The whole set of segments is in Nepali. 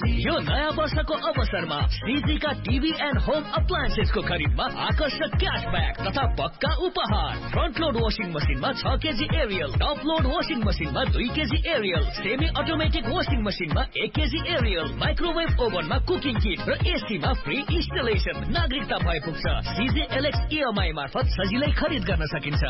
यो नयाँ वर्षको अवसरमा श्रीजीका टिभी एन्ड होम अप्लायन्सेसको खरिदमा आकर्षक क्याशब्याक तथा पक्का उपहार। फ्रन्ट लोड वासिङ मसिनमा 6 KG Ariel, top load washing मसिनमा 2 KG Ariel, semi automatic washing मसिनमा 1 केजी एरियल, माइक्रोवेभ ओभनमा कुकिङ किट र एसीमा फ्री इन्स्टलेसन। नागरिकता भए पुग्छ। सीजी एलएक्स EMI मार्फत सजिलै खरिद गर्न सकिन्छ।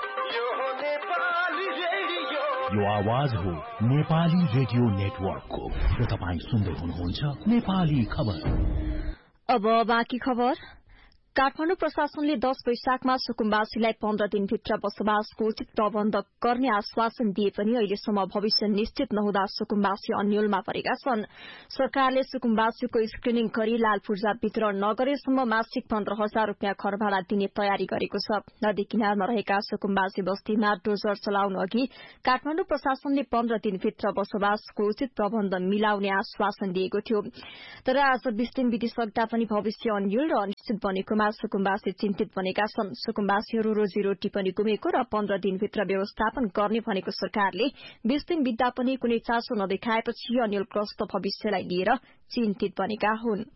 यो आवाज हो नेपाली रेडियो नेटवर्कको र तपाईं सुन्दै हुनुहुन्छ नेपाली खबर। अब बाँकी खबर। काठमाडौँ प्रशासनले 10 वैशाखमा सुकुम्बासीलाई 15 दिनभित्र बसोबासको उचित प्रबन्ध गर्ने आश्वासन दिए पनि अहिलेसम्म भविष्य निश्चित नहुँदा सुकुम्बासी अन्यलमा परेका छन्। सरकारले सुकुम्बासीको स्क्रिनिङ गरी लाल पूर्जा वितरण नगरेसम्म मासिक 15,000 रूपियाँ घर भाडा दिने तयारी गरेको छ। नदी किनारमा रहेका सुकुम्बासी बस्तीमा डोजर चलाउनु अघि काठमाडौँ प्रशासनले 15 दिनभित्र बसोबासको उचित प्रबन्ध मिलाउने आश्वासन दिएको थियो। तर आज 20 दिन बितिसक्दा पनि भविष्य अन्यल र अनिश्चित बनेकोमा सुकुम्बासी चिन्तित बनेका छन्। सुकुम्बासीहरू रोजीरोटी पनि गुमेको र 15 दिनभित्र व्यवस्थापन गर्ने भनेको सरकारले 20 दिन बित्दा पनि कुनै चासो नदेखाएपछि अन्यलग्रस्त भविष्यलाई लिएर चिन्तित बनेका हुन्।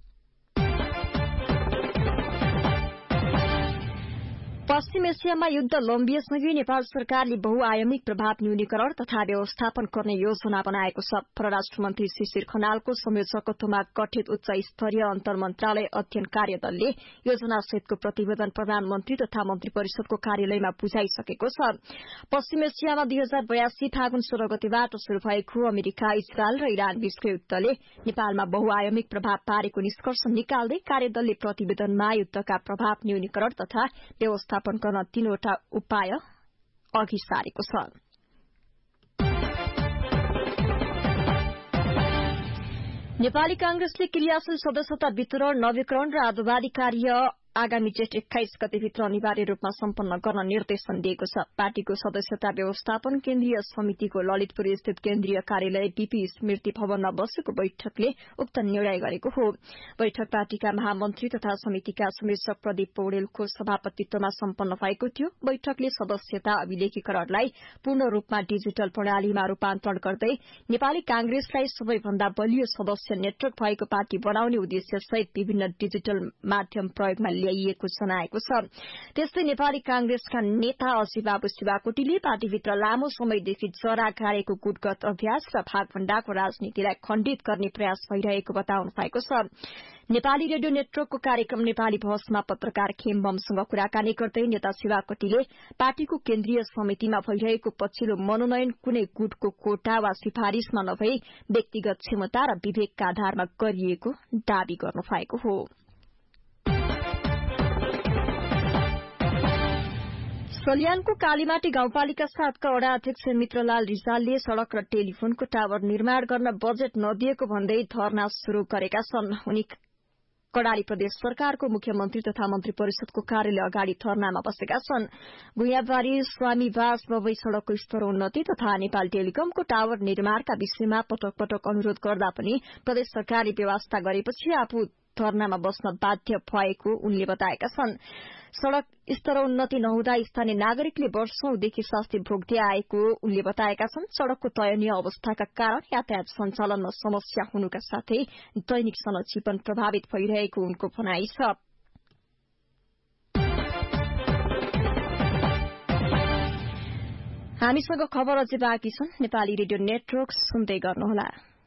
पश्चिम एसियामा युद्ध लम्बिएसँगै नेपाल सरकारले बहुआयामिक प्रभाव न्यूनीकरण तथा व्यवस्थापन गर्ने योजना बनाएको छ। परराष्ट्र मन्त्री शिशिर खनालको संयोजकत्वमा गठित उच्च स्तरीय अन्तर्मन्त्रालय अध्ययन कार्यदलले योजनासहितको प्रतिवेदन प्रधानमन्त्री तथा मन्त्री परिषदको कार्यालयमा बुझाइसकेको छ। पश्चिम एसियामा 2082 फागुन 16 गतेबाट शुरू भएको अमेरिका, इजरायल र इरान बीचको युद्धले नेपालमा बहुआयामिक प्रभाव पारेको निष्कर्ष निकाल्दै कार्यदलले प्रतिवेदनमा युद्धका प्रभाव न्यूनीकरण तथा व्यवस्थापन गर्न 3वटा उपाय अघि सारेको छ। नेपाली कांग्रेसले क्रियाशील सदस्यता वितरण, नवीकरण र आदुवादी कार्य आगामी जेठ 21 गतेभित्र अनिवार्य रूपमा सम्पन्न गर्न निर्देशन दिएको छ। पार्टीको सदस्यता व्यवस्थापन केन्द्रीय समितिको ललितपुर स्थित केन्द्रीय कार्यालय डीपी स्मृति भवनमा बसेको बैठकले उक्त निर्णय गरेको हो। बैठक पार्टीका महामन्त्री तथा समितिका संयोजक प्रदीप पौडेलको सभापतित्वमा सम्पन्न भएको थियो। बैठकले सदस्यता अभिलेखीकरणलाई पूर्ण रूपमा डिजिटल प्रणालीमा रूपान्तरण गर्दै नेपाली कांग्रेसलाई सबैभन्दा बलियो सदस्य नेटवर्क भएको पार्टी बनाउने उद्देश्यसहित विभिन्न डिजिटल माध्यम प्रयोगमा ल्याइएको जनाएको छ। त्यस्तै नेपाली कांग्रेसका नेता अझै बाबु शिवाकोटीले पार्टीभित्र लामो समयदेखि जरा गाडेको गुटगत अभ्यास र भागभण्डाको राजनीतिलाई खण्डित गर्ने प्रयास भइरहेको बताउनु भएको छ। नेपाली रेडियो नेटवर्कको कार्यक्रम नेपाली बहसमा पत्रकार खेमबमसँग कुराकानी गर्दै नेता शिवाकोटीले पार्टीको केन्द्रीय समितिमा भइरहेको पछिल्लो मनोनयन कुनै गुटको कोटा वा सिफारिशमा नभई व्यक्तिगत क्षमता र विवेकका आधारमा गरिएको दावी गर्नु भएको हो। सल्यानको कालीमाटी गाउँपालिका 7का वडा अध्यक्ष मित्रलाल रिजालले सड़क र टेलिफोनको टावर निर्माण गर्न बजेट नदिएको भन्दै धरना शुरू गरेका छन्। उनी कडाली प्रदेश सरकारको मुख्यमन्त्री तथा मन्त्री परिषदको कार्यालय अगाडि धरनामा बसेका छन्। गुइयाबारी स्वामीवास बबई सड़कको स्तरोन्नति तथा नेपाल टेलिकमको टावर निर्माणका विषयमा पटक पटक अनुरोध गर्दा पनि प्रदेश सरकारले व्यवस्था गरेपछि आफू धरनामा बस्न बाध्य भएको उनले बताएका छन्। सड़क स्तरोन्नति नहुँदा स्थानीय नागरिकले वर्षौंदेखि शास्ति भोग्दै आएको उनले बताएका छन्। सड़कको दयनीय अवस्थाका कारण यातायात सञ्चालनमा समस्या हुनुका साथै दैनिक जनजीवन प्रभावित भइरहेको उनको भनाइ छ। हामीसँग खबर अझै बाँकी छन्। नेपाली रेडियो नेटवर्क सुन्दै गर्नुहोला।